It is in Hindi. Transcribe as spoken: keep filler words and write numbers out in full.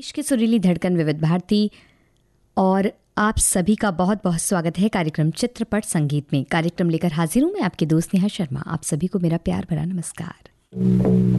देश की सुरीली धड़कन विविध भारती और आप सभी का बहुत बहुत स्वागत है कार्यक्रम चित्रपट संगीत में। कार्यक्रम लेकर हाजिर हूँ मैं आपकी दोस्त नेहा शर्मा। आप सभी को मेरा प्यार भरा नमस्कार।